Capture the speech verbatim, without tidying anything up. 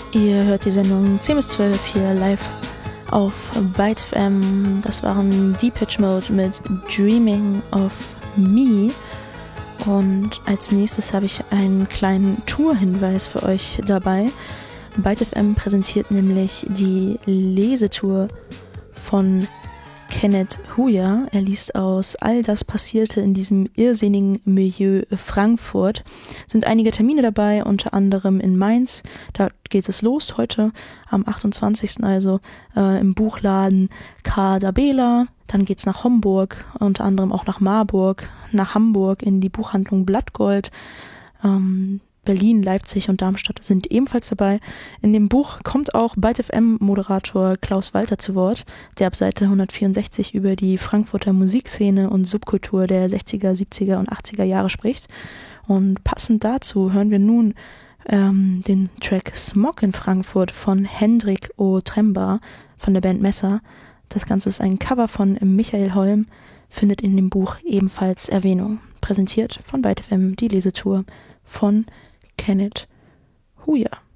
Ihr hört die Sendung zehn bis zwölf hier live auf Byte F M. Das waren Depeche Mode mit Dreaming of Me. Und als nächstes habe ich einen kleinen Tourhinweis für euch dabei. Byte F M präsentiert nämlich die Lesetour von Kenneth Huya. Er liest aus All das Passierte in diesem irrsinnigen Milieu Frankfurt. Sind einige Termine dabei, unter anderem in Mainz. Da geht es los heute am achtundzwanzigsten also äh, im Buchladen Carda Bela. Dann geht's nach Homburg, unter anderem auch nach Marburg, nach Hamburg in die Buchhandlung Blattgold. Ähm, Berlin, Leipzig und Darmstadt sind ebenfalls dabei. In dem Buch kommt auch Byte F M-Moderator Klaus Walter zu Wort, der ab Seite hundertvierundsechzig über die Frankfurter Musikszene und Subkultur der sechziger, siebziger und achtziger Jahre spricht. Und passend dazu hören wir nun ähm, den Track Smog in Frankfurt von Hendrik O. Tremba von der Band Messer. Das Ganze ist ein Cover von Michael Holm, findet in dem Buch ebenfalls Erwähnung. Präsentiert von Byte F M die Lesetour von Kenneth Huya.